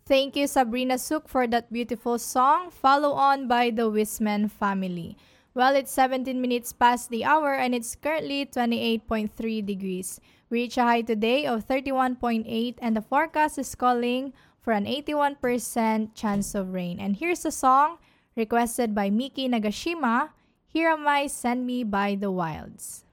Thank you, Sabrina Suk, for that beautiful song, follow on by the Wisman family. Well, it's 17 minutes past the hour and it's currently 28.3 degrees. We reach a high today of 31.8 and the forecast is calling for an 81% chance of rain. And here's a song requested by Miki Nagashima, Here Am I, Send Me by the Wilds.